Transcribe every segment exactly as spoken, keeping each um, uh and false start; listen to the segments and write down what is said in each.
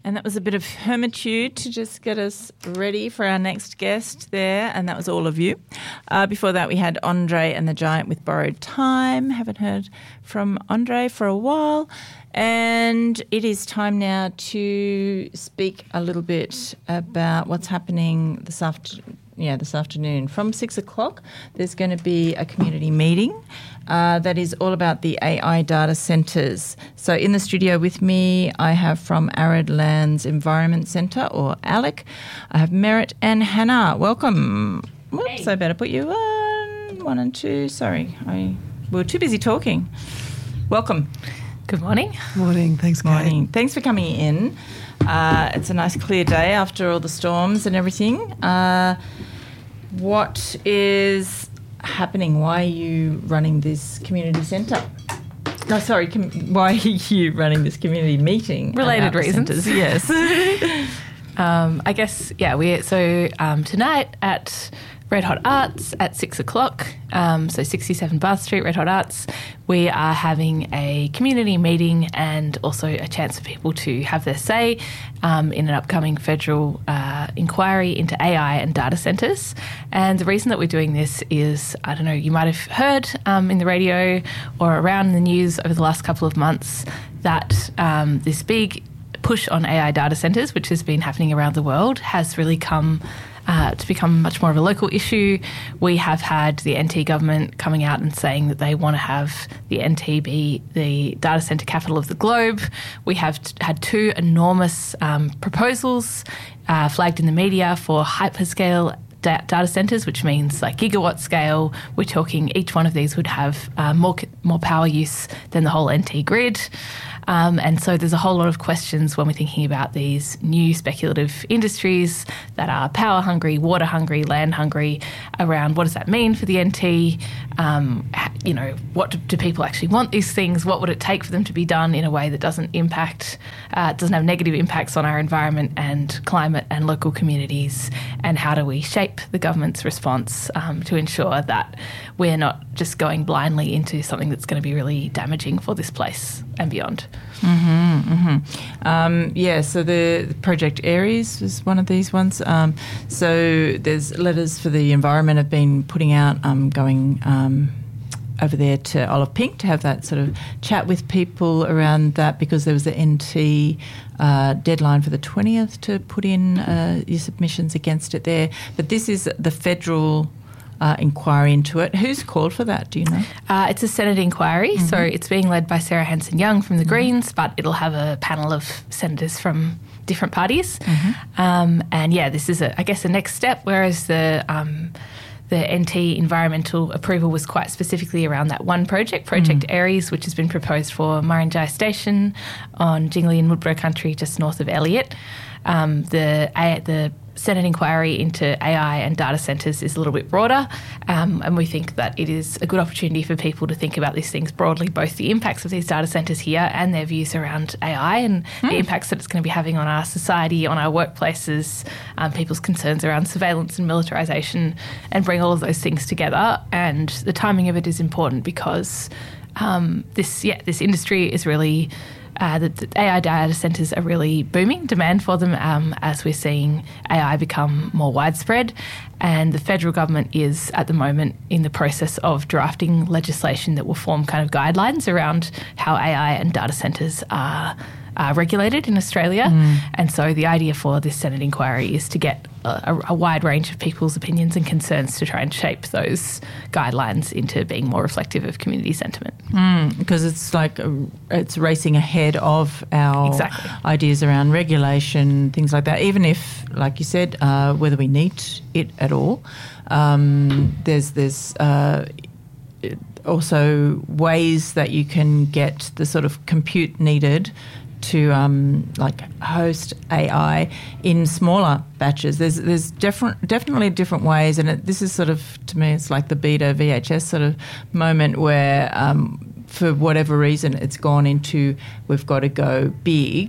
And that was a bit of Hermitude to just get us ready for our next guest there, and that was all of you. Uh, before that, we had Andre and the Giant with Borrowed Time. Haven't heard from Andre for a while. And it is time now to speak a little bit about what's happening this afternoon. Yeah, this afternoon. From six o'clock, there's going to be a community meeting uh, that is all about the A I data centres. So in the studio with me, I have from Arid Lands Environment Centre, or ALEC, I have Merritt and Hannah. Welcome. Whoops, hey. I better put you on. One and two. Sorry, I we were too busy talking. Welcome. Good morning. Morning. Thanks, Kate. Morning. Thanks for coming in. Uh, it's a nice clear day after all the storms and everything. Uh, what is happening? Why are you running this community centre? No, sorry, com- why are you running this community meeting? Related reasons. Centres? Yes. um, I guess, yeah, we so um, tonight at Red Hot Arts at six o'clock, um, so sixty-seven Bath Street, Red Hot Arts, we are having a community meeting and also a chance for people to have their say um, in an upcoming federal uh, inquiry into A I and data centres. And the reason that we're doing this is, I don't know, you might have heard um, in the radio or around in the news over the last couple of months that um, this big push on A I data centres, which has been happening around the world, has really come Uh, to become much more of a local issue. We have had the N T government coming out and saying that they want to have the N T be the data centre capital of the globe. We have t- had two enormous um, proposals uh, flagged in the media for hyperscale da- data centres, which means like gigawatt scale. We're talking each one of these would have uh, more more power use than the whole N T grid. Um, and so there's a whole lot of questions when we're thinking about these new speculative industries that are power hungry, water hungry, land hungry, around what does that mean for the N T? Um, you know, what do, do people actually want these things? What would it take for them to be done in a way that doesn't impact, uh, doesn't have negative impacts on our environment and climate and local communities? And how do we shape the government's response um, to ensure that we're not just going blindly into something that's going to be really damaging for this place and beyond? Mm-hmm, mm-hmm. Um, yeah, so the, the Project Aries was one of these ones. Um, so there's letters for the environment have been putting out, um, going um, over there to Olive Pink to have that sort of chat with people around that, because there was the N T uh, deadline for the twentieth to put in uh, your submissions against it there. But this is the federal Uh, inquiry into it. Who's called for that, do you know? Uh, it's a Senate inquiry, mm-hmm. so it's being led by Sarah Hanson-Young from the mm-hmm. Greens, but it'll have a panel of senators from different parties. Mm-hmm. Um, and yeah, this is, a, I guess, a next step, whereas the um, the N T environmental approval was quite specifically around that one project, Project mm. Aries, which has been proposed for Murrinjai Station on Jingli and Woodborough country just north of Elliott. Um, the uh, the Senate inquiry into A I and data centres is a little bit broader, um, and we think that it is a good opportunity for people to think about these things broadly, both the impacts of these data centres here and their views around A I and mm. the impacts that it's going to be having on our society, on our workplaces, um, people's concerns around surveillance and militarisation, and bring all of those things together. And the timing of it is important because um, this, yeah, this industry is really... Uh, the, the A I data centres are really booming, demand for them um, as we're seeing A I become more widespread. And the federal government is at the moment in the process of drafting legislation that will form kind of guidelines around how A I and data centres are, are regulated in Australia. Mm. And so the idea for this Senate inquiry is to get a, a wide range of people's opinions and concerns to try and shape those guidelines into being more reflective of community sentiment. Mm, because it's like a, it's racing ahead of our exactly. ideas around regulation, things like that. Even if, like you said, uh, whether we need it at all, um, there's there's uh, also ways that you can get the sort of compute needed to um, like host A I in smaller batches. There's there's different definitely different ways, and it, this is sort of, to me, it's like the beta V H S sort of moment where um, for whatever reason it's gone into we've got to go big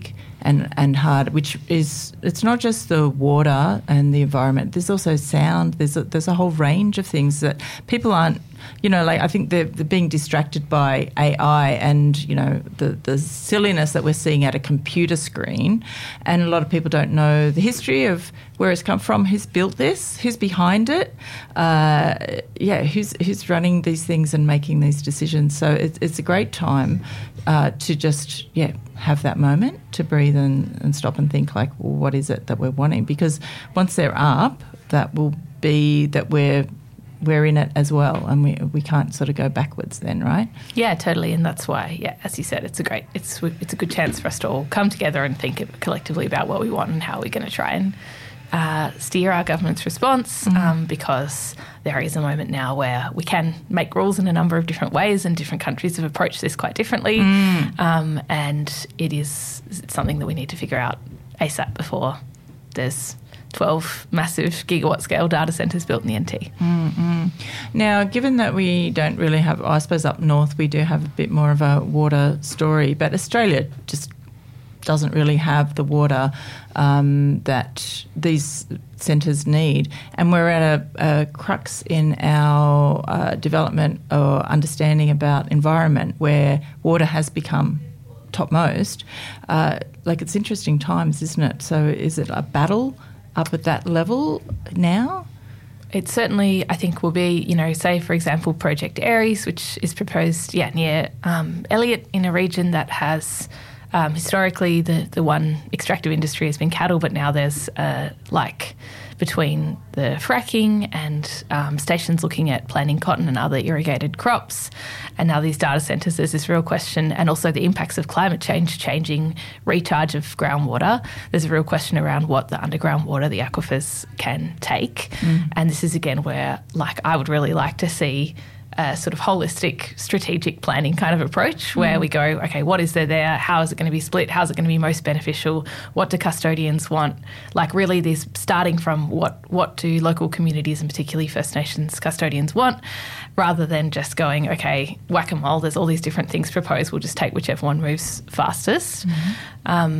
and, and hard, which is, it's not just the water and the environment. There's also sound. There's a, there's a whole range of things that people aren't, you know, like I think they're, they're being distracted by A I and, you know, the, the silliness that we're seeing at a computer screen. And a lot of people don't know the history of where it's come from, who's built this, who's behind it, uh, yeah, who's who's running these things and making these decisions. So it's, it's a great time uh, to just, yeah, have that moment to breathe and, and stop and think like, well, what is it that we're wanting? Because once they're up, that will be that we're we're in it as well, and we we can't sort of go backwards then, right? Yeah, totally, and that's why, yeah, as you said, it's a great, it's it's a good chance for us to all come together and think collectively about what we want and how we're going to try and uh, steer our government's response, mm-hmm. um, because there is a moment now where we can make rules in a number of different ways, and different countries have approached this quite differently, mm. um, and it is it's something that we need to figure out ASAP before there's twelve massive gigawatt scale data centres built in the N T. Mm-hmm. Now, given that we don't really have, I suppose up north we do have a bit more of a water story, but Australia just doesn't really have the water um, that these centres need. And we're at a, a crux in our uh, development or understanding about environment where water has become topmost. Uh, like it's interesting times, isn't it? So is it a battle up at that level now? It certainly, I think, will be, you know, say, for example, Project Aries, which is proposed, yeah, near um, Elliot, in a region that has um, historically the, the one extractive industry has been cattle, but now there's uh, like between the fracking and um, stations looking at planting cotton and other irrigated crops, and now these data centres, there's this real question, and also the impacts of climate change changing recharge of groundwater. There's a real question around what the underground water, the aquifers, can take. Mm. And this is, again, where, like, I would really like to see a sort of holistic strategic planning kind of approach where mm. we go, okay, what is there there? How is it going to be split? How is it going to be most beneficial? What do custodians want? Like really these starting from what, what do local communities and particularly First Nations custodians want, rather than just going, okay, whack-a-mole, there's all these different things proposed, we'll just take whichever one moves fastest. Mm-hmm. Um,